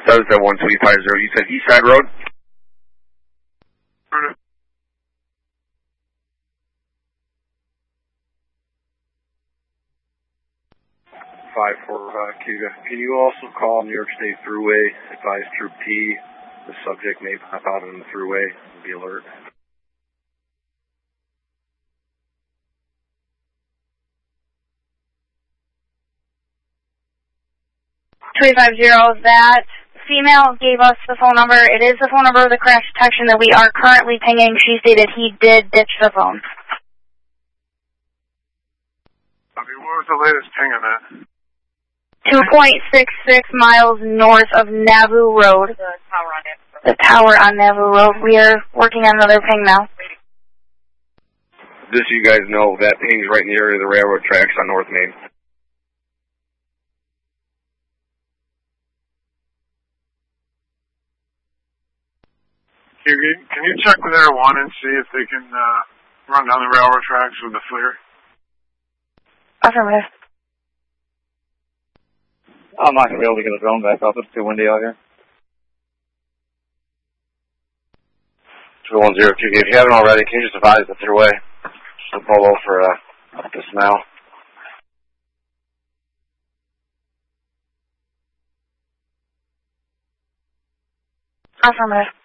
771-250. You said East Side Road? 5-4 Cuba. Can you also call New York State Thruway, advise Troop P, the subject may pop out on the thruway, be alert. 350, that female gave us the phone number. It is the phone number of the crash detection that we are currently pinging. She stated he did ditch the phone. Okay, what was the latest ping on that? 2.66 miles north of Nauvoo Road. The tower on Nauvoo Road. We are working on another ping now. Just so you guys know, that ping's right in the area of the railroad tracks on North Main. Can you check with Air 1 and see if they can run down the railroad tracks with the FLIR? Affirmative. I'm not going to be able to get a drone back up. It's too windy out here. 210, if you haven't already, can you just advise the thruway? Just pull low for dismount. Affirmative.